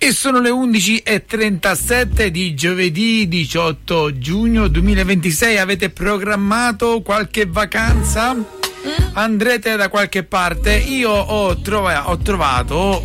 E sono le 11:37 di giovedì 18 giugno 2026. Avete programmato qualche vacanza? Andrete da qualche parte? Io ho trovato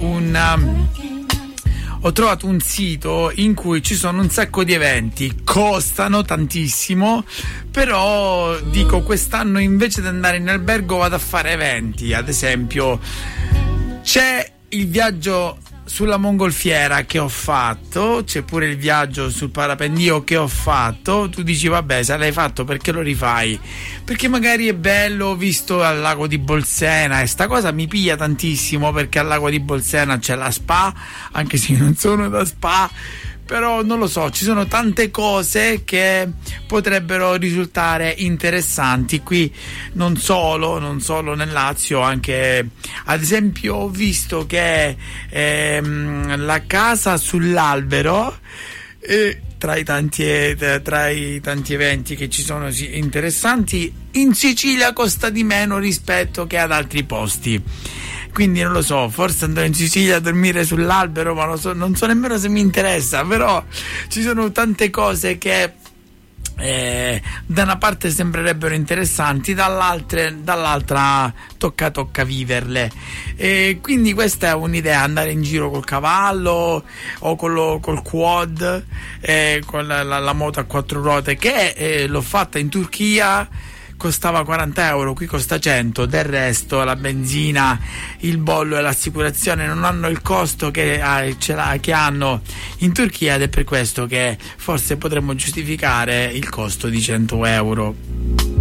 un sito in cui ci sono un sacco di eventi, costano tantissimo, però dico quest'anno invece di andare in albergo vado a fare eventi. Ad esempio c'è il viaggio sulla mongolfiera che ho fatto, c'è pure il viaggio sul parapendio che ho fatto. Tu dici vabbè, se l'hai fatto perché lo rifai? Perché magari è bello visto al lago di Bolsena, e sta cosa mi piglia tantissimo perché al lago di Bolsena c'è la spa, anche se io non sono da spa, però non lo so, ci sono tante cose che potrebbero risultare interessanti qui, non solo nel Lazio, anche ad esempio ho visto che la casa sull'albero, tra i tanti eventi che ci sono interessanti, in Sicilia costa di meno rispetto che ad altri posti. Quindi non lo so, forse andrò in Sicilia a dormire sull'albero, ma non so nemmeno se mi interessa. Però ci sono tante cose che da una parte sembrerebbero interessanti, dall'altra tocca viverle. E quindi questa è un'idea, andare in giro col cavallo o col quad, con la moto a quattro ruote, che l'ho fatta in Turchia. Costava 40 euro, qui costa 100, del resto la benzina, il bollo e l'assicurazione non hanno il costo che hanno in Turchia, ed è per questo che forse potremmo giustificare il costo di 100 euro.